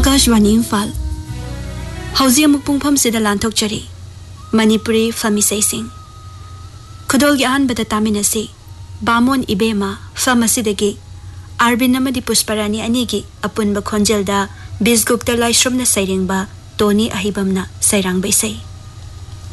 आकाशवाणी इम्फाल हौजी अमुक पुंगफम सिदा लांथोकचरी मणिपुरी फमिसै सिंह खुदोलगी अहानबदा तामिनसी बामोन इबेमा फमसिदगी आरबिन अमदी पुष्परानी अनीगी अपुनबा खोंजेलदा बिस्गुप्ता लाइश्रमना सैरेंगबा टोनी अहिबमना सैरांगबैसै